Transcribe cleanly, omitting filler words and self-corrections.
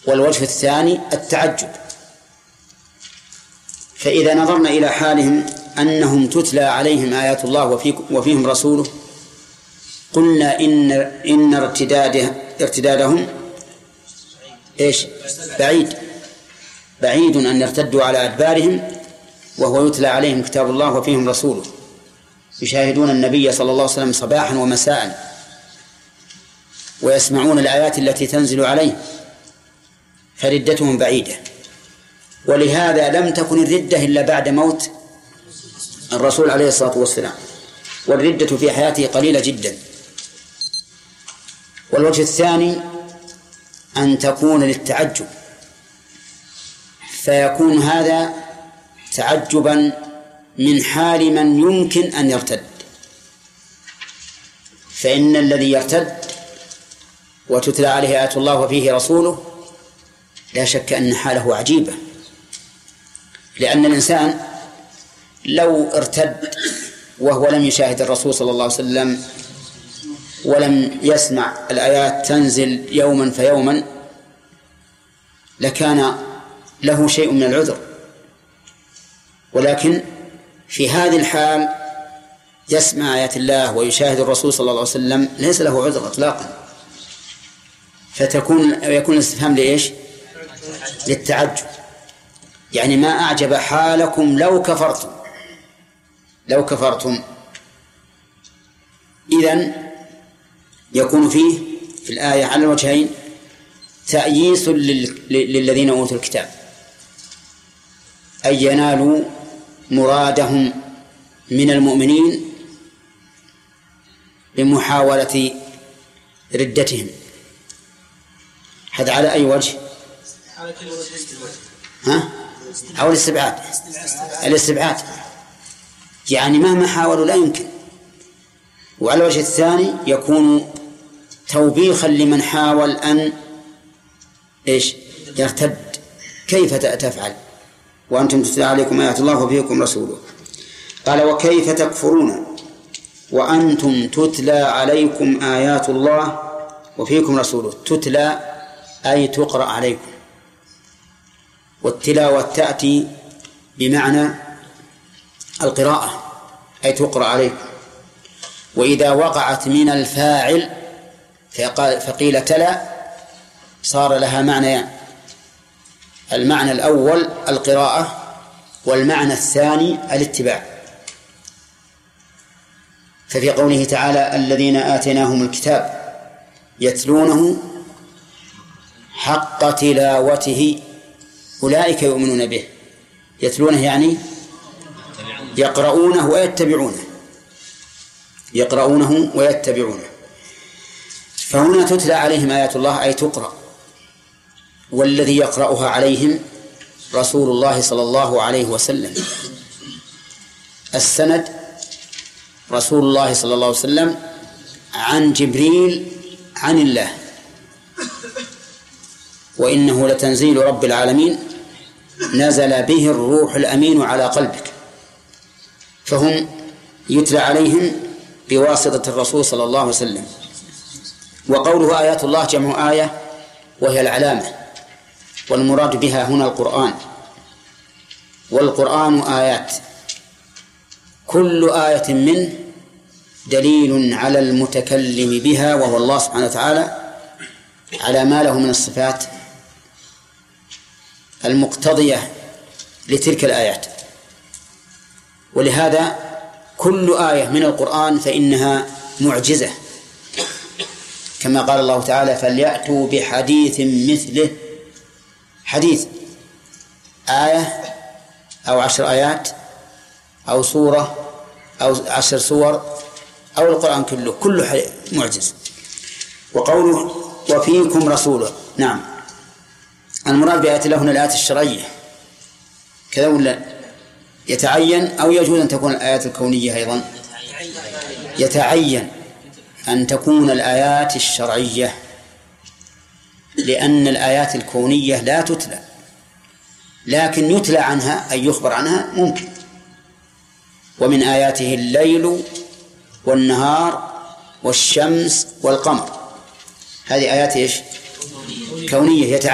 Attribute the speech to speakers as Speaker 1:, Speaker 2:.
Speaker 1: والوجه الثاني التعجب. فإذا نظرنا إلى حالهم أنهم تتلى عليهم آيات الله وفيهم رسوله، قلنا إن ارتدادهم بعيد أن يرتدوا على أدبارهم وهو يتلى عليهم كتاب الله وفيهم رسوله، يشاهدون النبي صلى الله عليه وسلم صباحا ومساء ويسمعون الآيات التي تنزل عليه، فردتهم بعيدة. ولهذا لم تكن الردة إلا بعد موت الرسول عليه الصلاة والسلام، والردة في حياته قليلة جدا. والوجه الثاني أن تكون للتعجب، فيكون هذا تعجبا من حال من يمكن أن يرتد، فإن الذي يرتد وتتلى عليه آيات الله وفيه رسوله لا شك أن حاله عجيبة، لأن الإنسان لو ارتد وهو لم يشاهد الرسول صلى الله عليه وسلم ولم يسمع الآيات تنزل يوما فيوما لكان له شيء من العذر، ولكن في هذه الحال يسمع آيات الله ويشاهد الرسول صلى الله عليه وسلم ليس له عذر إطلاقا، يكون الاستفهام لإيش؟ للتعجب، يعني ما أعجب حالكم لو كفرتم. إذن يكون فيه في الآية على الوجهين تأييس للذين أوتوا الكتاب، أن ينالوا مرادهم من المؤمنين بمحاولة ردتهم. هذا على أي وجه؟ أو الاستبعاد، يعني مهما حاولوا لا يمكن. وعلى الوجه الثاني يكون توبيخا لمن حاول أن يرتد، كيف تفعل وأنتم تتلى عليكم آيات الله وفيكم رسوله. قال وكيف تكفرون وأنتم تتلى عليكم آيات الله وفيكم رسوله. تتلى أي تقرأ عليكم، والتلاوة تأتي بمعنى القراءة أي تقرأ عليكم، وإذا وقعت من الفاعل فقيل تلا صار لها معنيان، المعنى الأول القراءة والمعنى الثاني الاتباع. ففي قوله تعالى الذين آتيناهم الكتاب يتلونه حق تلاوته أولئك يؤمنون به. يتلونه يعني يقرؤونه ويتبعونه. فهنا تتلى عليهم آيات الله أي تقرأ، والذي يقرأها عليهم رسول الله صلى الله عليه وسلم. السند رسول الله صلى الله عليه وسلم عن جبريل عن الله، وإنه لتنزيل رب العالمين نزل به الروح الأمين على قلبك. فهم يتلى عليهم بواسطة الرسول صلى الله عليه وسلم. وقوله آيات الله جمع آية وهي العلامة، والمراد بها هنا القرآن، والقرآن آيات، كل آية منه دليل على المتكلم بها وهو الله سبحانه وتعالى على ما له من الصفات المقتضية لتلك الآيات. ولهذا كل آية من القرآن فإنها معجزة، كما قال الله تعالى فليأتوا بحديث مثله. حديث آية أو 10 آيات أو سورة أو 10 سور أو القرآن كله معجز. وقوله وفيكم رسوله، نعم المراد بآيات الله هنا الآيات الشرعية كذا، ولا يتعين أو يجوز أن تكون الآيات الكونية أيضا؟ يتعين أن تكون الآيات الشرعية، لأن الآيات الكونية لا تتلى، لكن يتلى عنها أي يخبر عنها ممكن. ومن آياته الليل والنهار والشمس والقمر، هذه آيات كونية